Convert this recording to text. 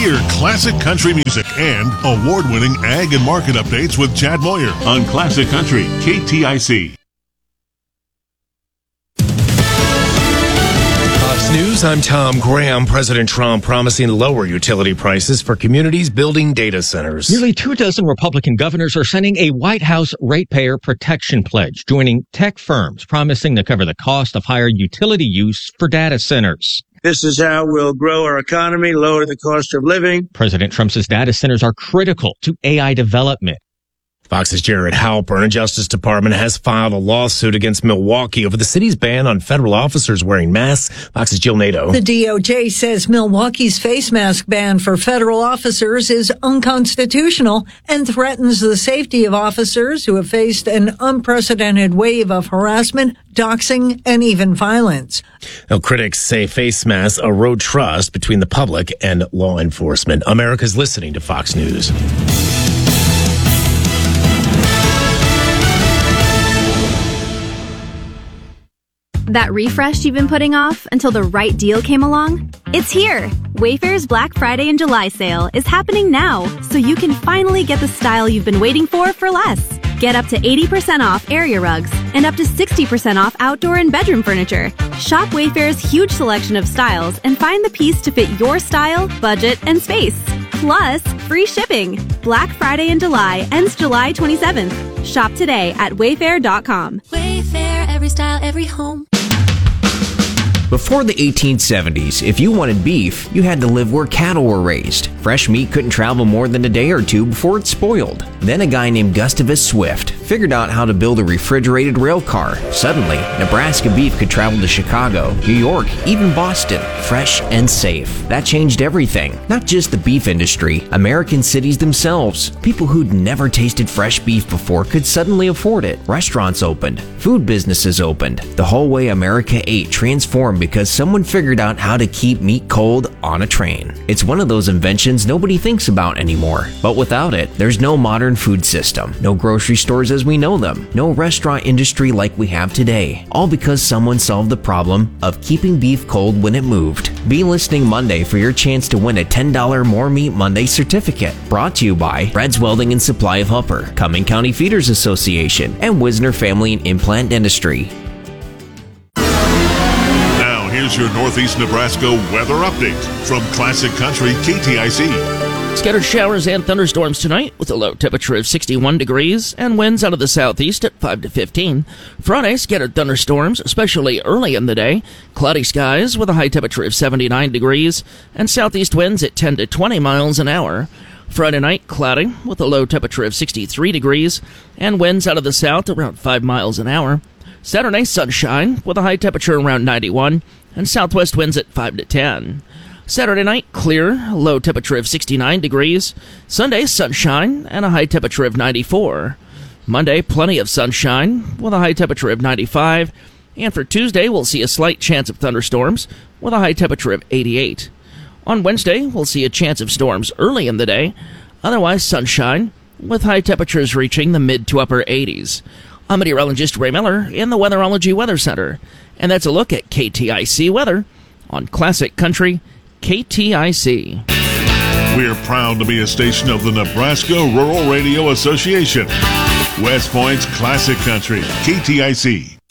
Hear classic country music and award-winning ag and market updates with Chad Moyer on Classic Country, KTIC. Fox News, I'm Tom Graham. President Trump promising lower utility prices for communities building data centers. Nearly 24 Republican governors are signing a White House ratepayer protection pledge, joining tech firms promising to cover the cost of higher utility use for data centers. This is how we'll grow our economy, lower the cost of living. President Trump says data centers are critical to AI development. Fox's Jared Halpern. The Justice Department has filed a lawsuit against Milwaukee over the city's ban on federal officers wearing masks. Fox's Jill Nato. The DOJ says Milwaukee's face mask ban for federal officers is unconstitutional and threatens the safety of officers who have faced an unprecedented wave of harassment, doxing, and even violence. Now, critics say face masks erode trust between the public and law enforcement. America's listening to Fox News. That refresh you've been putting off until the right deal came along? It's here! Wayfair's Black Friday and July sale is happening now, so you can finally get the style you've been waiting for less. Get up to 80% off area rugs and up to 60% off outdoor and bedroom furniture. Shop Wayfair's huge selection of styles and find the piece to fit your style, budget, and space. Plus, free shipping. Black Friday in July ends July 27th. Shop today at wayfair.com. Wayfair, every style, every home. Before the 1870s, if you wanted beef, you had to live where cattle were raised. Fresh meat couldn't travel more than a day or two before it spoiled. Then a guy named Gustavus Swift figured out how to build a refrigerated rail car. Suddenly, Nebraska beef could travel to Chicago, New York, even Boston, fresh and safe. That changed everything. Not just the beef industry, American cities themselves. People who'd never tasted fresh beef before could suddenly afford it. Restaurants opened. Food businesses opened. The whole way America ate transformed because someone figured out how to keep meat cold on a train. It's one of those inventions nobody thinks about anymore. But without it, there's no modern food system, no grocery stores as we know them, no restaurant industry like we have today. All because someone solved the problem of keeping beef cold when it moved. Be listening Monday for your chance to win a $10 More Meat Monday certificate. Brought to you by Bread's Welding and Supply of Upper, Cumming County Feeders Association, and Wisner Family and Implant Dentistry. Here's your Northeast Nebraska weather update from Classic Country KTIC. Scattered showers and thunderstorms tonight with a low temperature of 61 degrees and winds out of the southeast at 5 to 15. Friday, scattered thunderstorms, especially early in the day. Cloudy skies with a high temperature of 79 degrees and southeast winds at 10 to 20 miles an hour. Friday night, cloudy with a low temperature of 63 degrees and winds out of the south around 5 miles an hour. Saturday, sunshine with a high temperature around 91 and southwest winds at 5 to 10. Saturday night, clear, low temperature of 69 degrees. Sunday, sunshine and a high temperature of 94. Monday, plenty of sunshine with a high temperature of 95. And for Tuesday, we'll see a slight chance of thunderstorms with a high temperature of 88. On Wednesday, we'll see a chance of storms early in the day. Otherwise, sunshine with high temperatures reaching the mid to upper 80s. I'm meteorologist Ray Miller in the Weatherology Weather Center. And that's a look at KTIC weather on Classic Country KTIC. We're proud to be a station of the Nebraska Rural Radio Association. West Point's Classic Country KTIC.